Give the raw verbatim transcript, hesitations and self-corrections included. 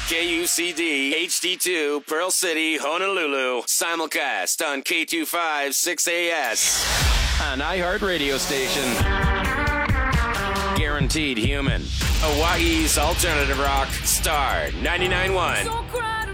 K U C D, H D two, Pearl City, Honolulu. Simulcast on K two fifty-six A S. An iHeart radio station. Guaranteed human. Hawaii's alternative rock. Star ninety-nine point one.